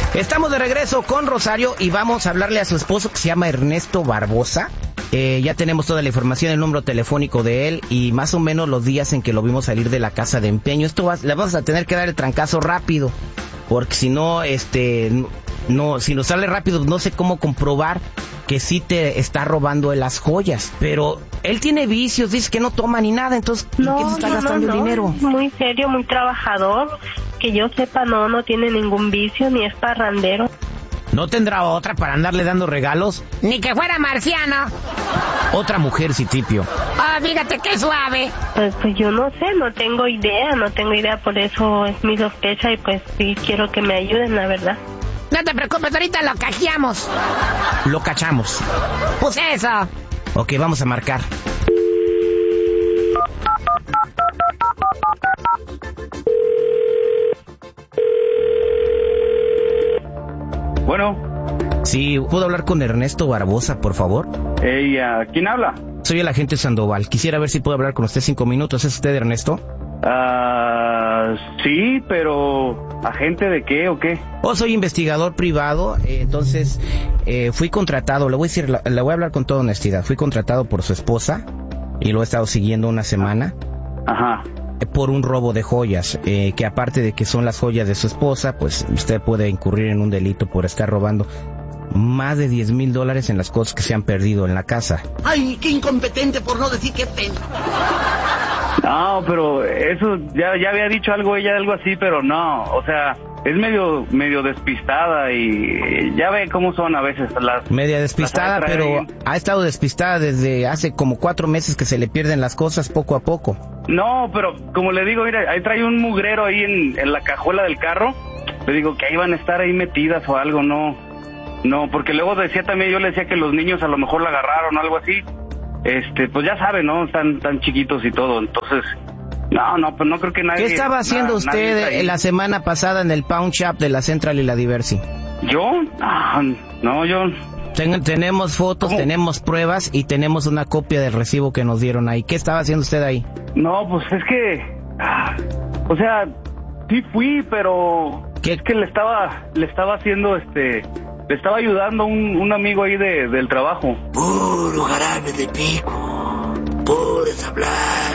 Estamos de regreso con Rosario y vamos a hablarle a su esposo que se llama Ernesto Barbosa. Ya tenemos toda la información, el número telefónico de él y más o menos los días en que lo vimos salir de la casa de empeño. Le vamos a tener que dar el trancazo rápido, porque si no, si nos sale rápido, no sé cómo comprobar que sí te está robando las joyas. Pero él tiene vicios, dice que no toma ni nada, entonces ¿en qué se está gastando el dinero? Muy serio, muy trabajador. Que yo sepa, no tiene ningún vicio, ni es parrandero. ¿No tendrá otra para andarle dando regalos? Ni que fuera marciano. Otra mujer, Citripio. Fíjate qué suave. Pues yo no sé, no tengo idea, por eso es mi sospecha y pues sí quiero que me ayuden, la verdad. No te preocupes, ahorita lo cajeamos. Lo cachamos. Pues eso. Ok, vamos a marcar. Bueno. Sí, ¿puedo hablar con Ernesto Barbosa, por favor? ¿Quién habla? Soy el agente Sandoval. Quisiera ver si puedo hablar con usted 5 minutos. ¿Es usted Ernesto? Sí, pero ¿agente de qué o qué? Soy investigador privado, entonces fui contratado, le voy a hablar con toda honestidad. Fui contratado por su esposa y lo he estado siguiendo una semana. Ajá. Por un robo de joyas, que aparte de que son las joyas de su esposa, pues usted puede incurrir en un delito por estar robando más de $10,000 en las cosas que se han perdido en la casa. ¡Ay, qué incompetente, por no decir qué pena! No, pero eso, ya había dicho algo ella, algo así, pero no, o sea, es medio despistada y ya ve cómo son a veces las... Media despistada, pero ha estado despistada desde hace como 4 meses que se le pierden las cosas poco a poco. No, pero como le digo, mira, ahí trae un mugrero ahí en la cajuela del carro, le digo que ahí van a estar ahí metidas o algo, no, porque luego decía también, yo le decía que los niños a lo mejor la agarraron o algo así. Pues ya sabe, ¿no? Están tan chiquitos y todo, entonces... No, pues no creo que nadie... ¿Qué estaba haciendo usted la semana pasada en el Pawn Shop de la Central y la Diversi? ¿Yo? No, yo... Tenemos fotos, ¿Cómo? Tenemos pruebas y tenemos una copia del recibo que nos dieron ahí. ¿Qué estaba haciendo usted ahí? No, pues es que... o sea, sí fui, pero... ¿Qué? Es que le estaba haciendo, le estaba ayudando un amigo ahí del trabajo. Puro jarabe de pico, puro hablar.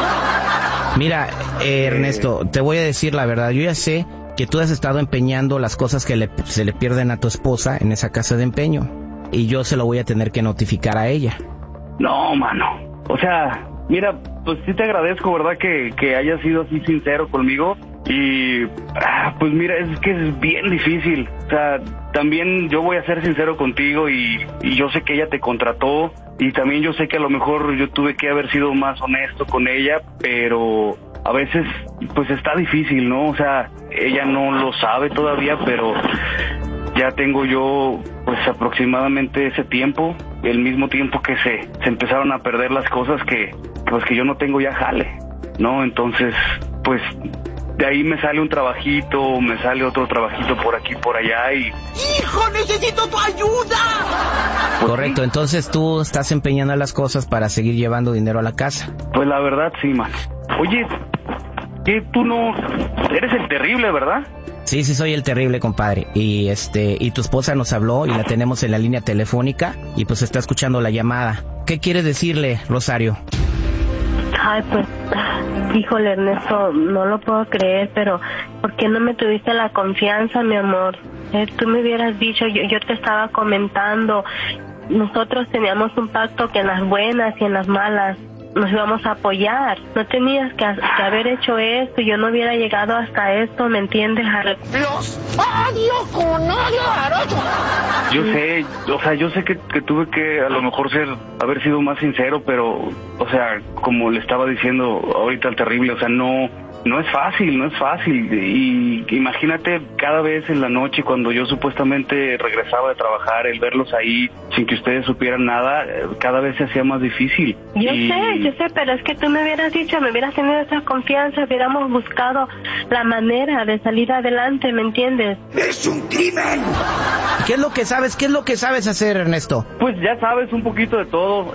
Mira, Ernesto, te voy a decir la verdad. Yo ya sé que tú has estado empeñando las cosas que se le pierden a tu esposa en esa casa de empeño. Y yo se lo voy a tener que notificar a ella. No, mano. O sea, mira, pues sí te agradezco, ¿verdad? Que hayas sido así sincero conmigo. Y, pues mira, es que es bien difícil. O sea, también yo voy a ser sincero contigo y yo sé que ella te contrató. Y también yo sé que a lo mejor yo tuve que haber sido más honesto con ella, pero a veces pues está difícil, ¿no? O sea, ella no lo sabe todavía, pero ya tengo yo pues aproximadamente ese tiempo, el mismo tiempo que se empezaron a perder las cosas que yo no tengo ya jale, ¿no? Entonces, pues de ahí me sale un trabajito, me sale otro trabajito por aquí, por allá y... ¡Hijo, necesito tu ayuda! Correcto, entonces tú estás empeñando las cosas para seguir llevando dinero a la casa. Pues la verdad sí, man. Oye, ¿qué tú no... eres el terrible, ¿verdad? Sí, soy el terrible, compadre. Y tu esposa nos habló y la tenemos en la línea telefónica y pues está escuchando la llamada. ¿Qué quiere decirle, Rosario? Ay, pues, híjole, Ernesto, no lo puedo creer, pero ¿por qué no me tuviste la confianza, mi amor? Tú me hubieras dicho, yo te estaba comentando, nosotros teníamos un pacto que en las buenas y en las malas nos íbamos a apoyar. No tenías que haber hecho esto, yo no hubiera llegado hasta esto, ¿me entiendes? Los odio con odio jarocho. Yo sé, o sea, yo sé que tuve que a lo mejor haber sido más sincero, pero, o sea, como le estaba diciendo ahorita al terrible, o sea, no es fácil, y imagínate cada vez en la noche cuando yo supuestamente regresaba de trabajar, el verlos ahí sin que ustedes supieran nada, cada vez se hacía más difícil. Yo sé, pero es que tú me hubieras dicho, me hubieras tenido esa confianza, hubiéramos buscado la manera de salir adelante, ¿me entiendes? ¡Es un crimen! ¿Qué es lo que sabes hacer, Ernesto? Pues ya sabes, un poquito de todo,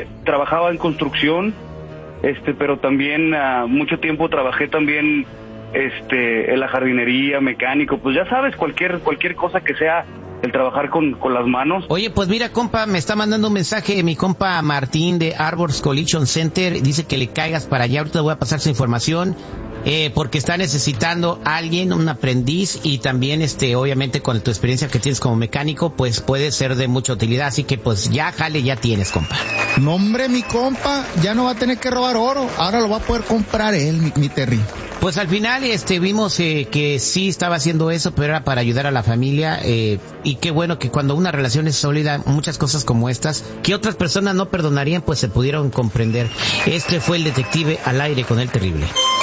trabajaba en construcción, pero también mucho tiempo trabajé también en la jardinería, mecánico, pues ya sabes, cualquier cosa que sea el trabajar con las manos. Oye, pues mira, compa, me está mandando un mensaje mi compa Martín de Arbors Collision Center, dice que le caigas para allá, ahorita voy a pasar su información, porque está necesitando a alguien, un aprendiz, y también obviamente con tu experiencia que tienes como mecánico, pues puede ser de mucha utilidad, así que pues ya jale, ya tienes, compa. No, hombre, mi compa, ya no va a tener que robar oro, ahora lo va a poder comprar él, mi Terry. Pues al final vimos que sí estaba haciendo eso, pero era para ayudar a la familia, y qué bueno que cuando una relación es sólida, muchas cosas como estas, que otras personas no perdonarían, pues se pudieron comprender. Este fue el detective al aire con El Terrible.